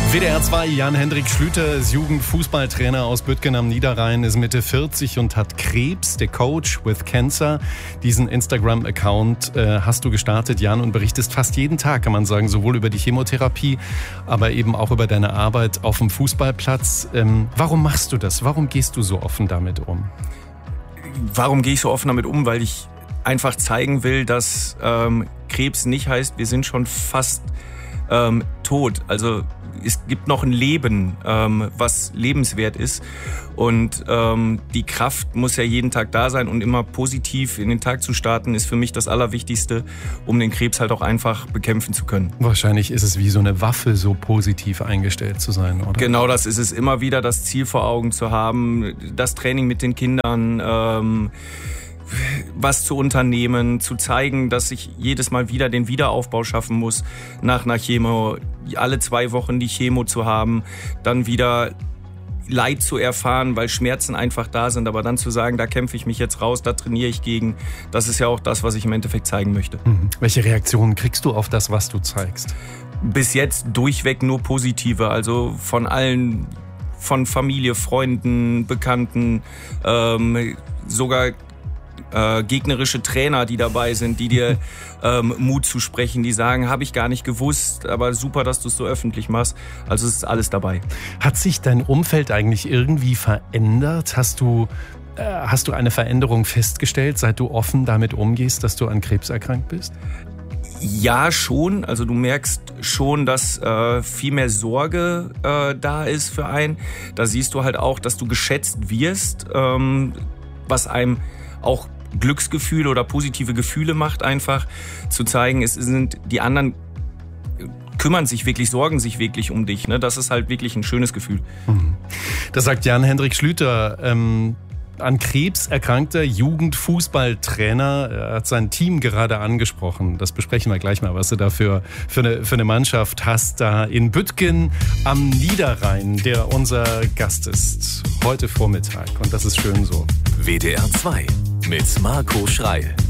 WDR 2, Jan-Hendrik Schlüter ist Jugendfußballtrainer aus Büttgen am Niederrhein, ist Mitte 40 und hat Krebs, der Coach with Cancer. Diesen Instagram-Account hast du gestartet, Jan, und berichtest fast jeden Tag, kann man sagen, sowohl über die Chemotherapie, aber eben auch über deine Arbeit auf dem Fußballplatz. Warum machst du das? Warum gehst du so offen damit um? Warum gehe ich so offen damit um? Weil ich einfach zeigen will, dass Krebs nicht heißt, wir sind schon fast tot. Also es gibt noch ein Leben, was lebenswert ist. Und die Kraft muss ja jeden Tag da sein und immer positiv in den Tag zu starten, ist für mich das Allerwichtigste, um den Krebs halt auch einfach bekämpfen zu können. Wahrscheinlich ist es wie so eine Waffe, so positiv eingestellt zu sein, oder? Genau, das ist es. Immer wieder das Ziel vor Augen zu haben, das Training mit den Kindern, was zu unternehmen, zu zeigen, dass ich jedes Mal wieder den Wiederaufbau schaffen muss nach einer Chemo, alle 2 Wochen die Chemo zu haben, dann wieder Leid zu erfahren, weil Schmerzen einfach da sind, aber dann zu sagen, da kämpfe ich mich jetzt raus, da trainiere ich gegen, das ist ja auch das, was ich im Endeffekt zeigen möchte. Welche Reaktionen kriegst du auf das, was du zeigst? Bis jetzt durchweg nur positive, also von allen, von Familie, Freunden, Bekannten, sogar gegnerische Trainer, die dabei sind, die dir Mut zusprechen, die sagen, habe ich gar nicht gewusst, aber super, dass du es so öffentlich machst. Also es ist alles dabei. Hat sich dein Umfeld eigentlich irgendwie verändert? Hast du eine Veränderung festgestellt, seit du offen damit umgehst, dass du an Krebs erkrankt bist? Ja, schon. Also du merkst schon, dass viel mehr Sorge da ist für einen. Da siehst du halt auch, dass du geschätzt wirst, was einem auch Glücksgefühle oder positive Gefühle macht, einfach zu zeigen, es sind die anderen kümmern sich wirklich, sorgen sich wirklich um dich. Ne? Das ist halt wirklich ein schönes Gefühl. Das sagt Jan-Hendrik Schlüter, an Krebs erkrankter Jugendfußballtrainer. Er hat sein Team gerade angesprochen. Das besprechen wir gleich mal, was du da für eine Mannschaft hast, da in Büttgen am Niederrhein, der unser Gast ist heute Vormittag. Und das ist schön so. WDR 2 mit Marco Schreil.